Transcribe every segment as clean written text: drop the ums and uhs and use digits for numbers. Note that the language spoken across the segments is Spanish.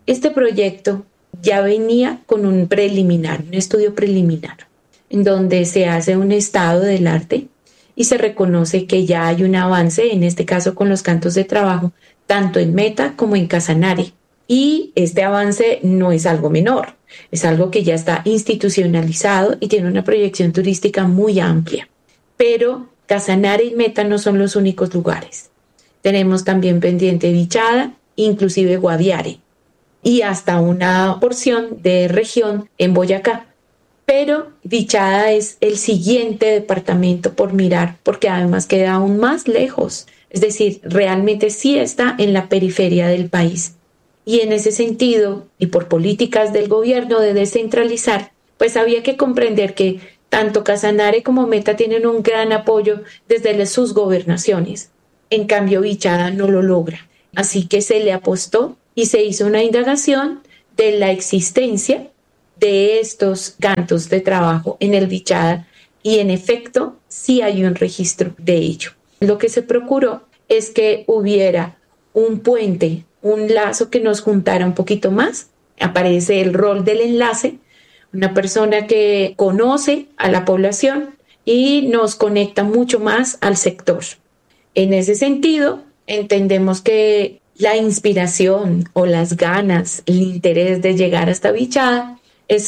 Este proyecto ya venía con un preliminar, un estudio preliminar, en donde se hace un estado del arte y se reconoce que ya hay un avance, en este caso con los cantos de trabajo, tanto en Meta como en Casanare. Y este avance no es algo menor, es algo que ya está institucionalizado y tiene una proyección turística muy amplia. Pero Casanare y Meta no son los únicos lugares. Tenemos también pendiente Vichada, inclusive Guaviare, y hasta una porción de región en Boyacá. Pero Vichada es el siguiente departamento por mirar, porque además queda aún más lejos. Es decir, realmente sí está en la periferia del país. Y en ese sentido, y por políticas del gobierno de descentralizar, pues había que comprender que tanto Casanare como Meta tienen un gran apoyo desde sus gobernaciones. En cambio, Vichada no lo logra. Así que se le apostó y se hizo una indagación de la existencia de estos cantos de trabajo en el Vichada y en efecto sí hay un registro de ello. Lo que se procuró es que hubiera un puente, un lazo que nos juntara un poquito más. Aparece el rol del enlace, una persona que conoce a la población y nos conecta mucho más al sector. En ese sentido, entendemos que la inspiración o las ganas, el interés de llegar hasta Vichada es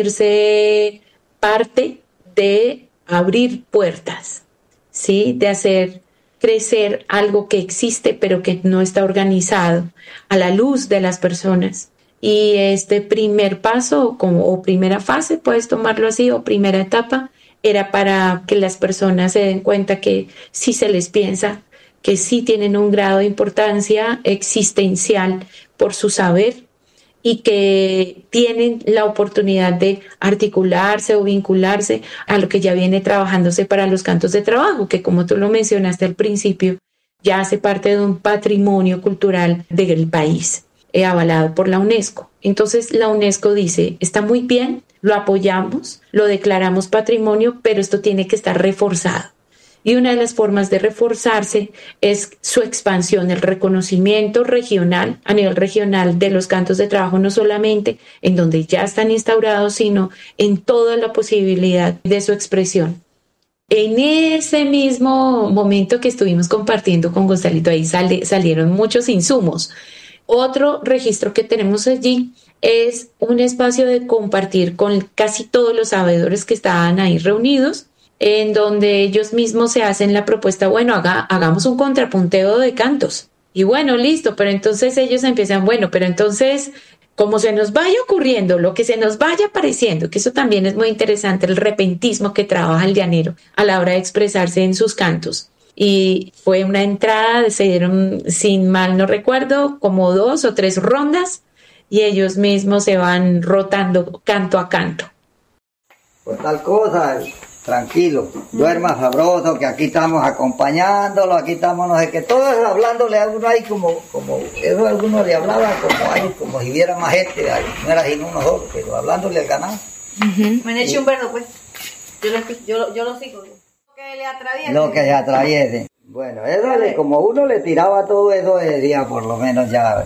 sentirse parte de abrir puertas, ¿sí? De hacer crecer algo que existe pero que no está organizado a la luz de las personas. Y este primer paso o primera fase, puedes tomarlo así, o primera etapa, era para que las personas se den cuenta que sí se les piensa, que sí tienen un grado de importancia existencial por su saber y que tienen la oportunidad de articularse o vincularse a lo que ya viene trabajándose para los cantos de trabajo, que como tú lo mencionaste al principio, ya hace parte de un patrimonio cultural del país, avalado por la UNESCO. Entonces la UNESCO dice, está muy bien, lo apoyamos, lo declaramos patrimonio, pero esto tiene que estar reforzado. Y una de las formas de reforzarse es su expansión, el reconocimiento regional, a nivel regional, de los cantos de trabajo, no solamente en donde ya están instaurados, sino en toda la posibilidad de su expresión. En ese mismo momento que estuvimos compartiendo con Gonzalito, ahí salieron muchos insumos. Otro registro que tenemos allí es un espacio de compartir con casi todos los sabedores que estaban ahí reunidos, en donde ellos mismos se hacen la propuesta, bueno, hagamos un contrapunteo de cantos. Y bueno, listo, pero entonces ellos empiezan, bueno, pero entonces, como se nos vaya ocurriendo, lo que se nos vaya apareciendo, que eso también es muy interesante, el repentismo que trabaja el llanero a la hora de expresarse en sus cantos. Y fue una entrada, se dieron, sin mal no recuerdo, como 2 o 3 rondas, y ellos mismos se van rotando canto a canto. Pues tal cosa, tranquilo, duerma sabroso, que aquí estamos acompañándolo, aquí estamos, no sé qué, todo eso hablándole a uno ahí como eso alguno le hablaba como si viera más gente, ahí, no era sino uno solo, pero hablándole al ganado. Me eché un verdo, pues, yo lo sigo. Que le atraviese. Lo que se atraviese. Bueno, eso como uno le tiraba todo eso, decía por lo menos ya.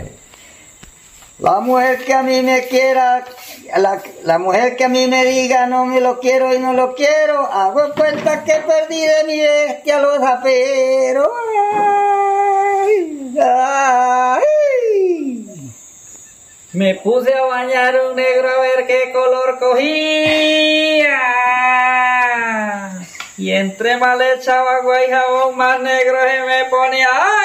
La mujer que a mí me quiera, la mujer que a mí me diga no me lo quiero y no lo quiero, hago cuenta que perdí de mi bestia los aperos. Ay, ay. Me puse a bañar un negro a ver qué color cogía. Y entre más le echaba agua y jabón, más negro se me ponía. ¡Ay!